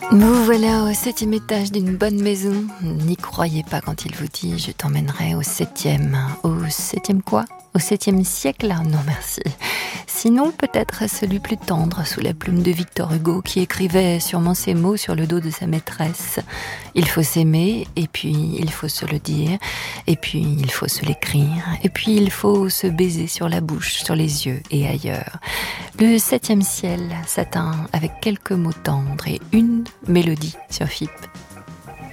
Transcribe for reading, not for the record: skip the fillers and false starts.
Vous voilà au 7e étage d'une bonne maison. N'y croyez pas quand il vous dit « Je t'emmènerai au 7e ». Au 7e quoi ? Au 7e siècle ? Non merci. Sinon peut-être à celui plus tendre, sous la plume de Victor Hugo, qui écrivait sûrement ces mots sur le dos de sa maîtresse. Il faut s'aimer, et puis il faut se le dire, et puis il faut se l'écrire, et puis il faut se baiser sur la bouche, sur les yeux et ailleurs. Le 7e ciel s'atteint avec quelques mots tendres et une mélodie sur FIP.